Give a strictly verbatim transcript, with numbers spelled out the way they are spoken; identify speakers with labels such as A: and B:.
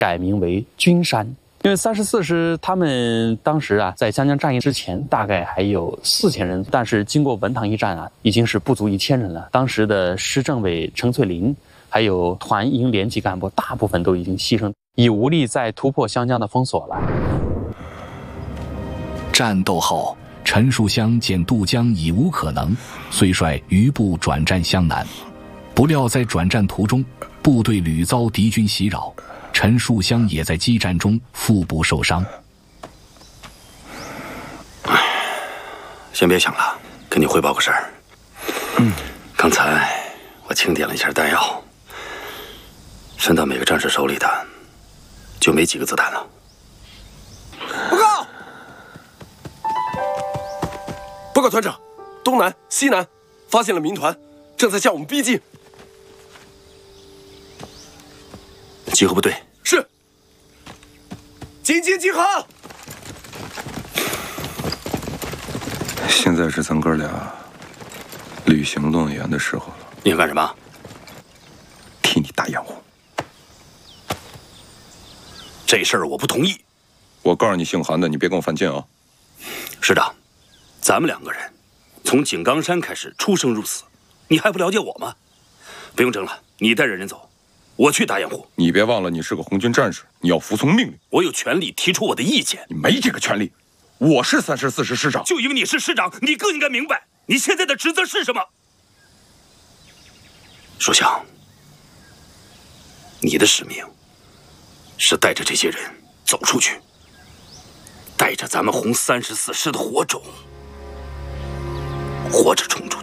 A: 改名为君山。因为三十四师他们当时啊，在湘江战役之前大概还有四千人，但是经过文塘一战啊，已经是不足一千人了。当时的师政委陈翠林，还有团营连级干部，大部分都已经牺牲，已无力再突破湘江的封锁了。
B: 战斗后，陈树湘见渡江已无可能，遂率余部转战湘南。不料在转战途中，部队屡遭敌军袭扰。陈树湘也在激战中腹部受伤。
C: 先别想了，跟你汇报个事儿。嗯，刚才我清点了一下弹药，分到每个战士手里的就没几个子弹了。
D: 报告！报告团长，东南、西南发现了民团，正在向我们逼近。
C: 集合部队。
D: 是。紧急集合！
E: 现在是咱哥俩履行诺言的时候了。
C: 你想干什么？
E: 替你打掩护。
C: 这事儿我不同意。
E: 我告诉你，姓韩的，你别跟我犯贱啊！
C: 师长，咱们两个人从井冈山开始出生入死，你还不了解我吗？不用争了，你带着人走。我去打掩护。
E: 你别忘了，你是个红军战士，你要服从命令。
C: 我有权利提出我的意见。
E: 你没这个权利。我是三十四师师长，
C: 就因为你是师长，你更应该明白你现在的职责是什么。树湘，你的使命是带着这些人走出去，带着咱们红三十四师的火种，活着冲出去。